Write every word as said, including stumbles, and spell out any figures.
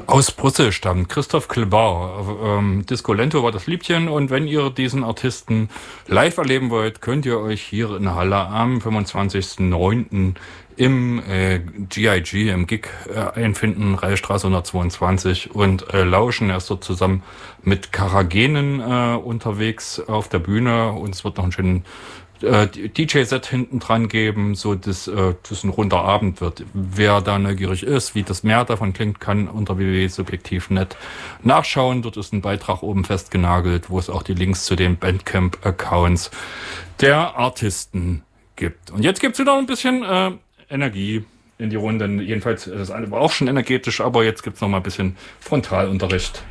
Aus Brüssel stammt Christoph Klebar. Ähm, Disco Lento war das Liedchen, und wenn ihr diesen Artisten live erleben wollt, könnt ihr euch hier in Halle am fünfundzwanzigsten neunten im äh, G I G, im Gig äh, einfinden, Reichstraße hundertzweiundzwanzig, und äh, lauschen. Er ist dort zusammen mit Karagenen äh, unterwegs auf der Bühne, und es wird noch einen schönen äh, D J-Set hinten dran geben, so dass äh, das ein runder Abend wird. Wer da neugierig ist, wie das mehr davon klingt, kann unter w w w punkt subjektiv punkt net nachschauen. Dort ist ein Beitrag oben festgenagelt, wo es auch die Links zu den Bandcamp-Accounts der Artisten gibt. Und jetzt gibt's wieder ein bisschen äh, Energie in die Runde. Jedenfalls, das eine war auch schon energetisch, aber jetzt gibt's noch mal ein bisschen Frontalunterricht.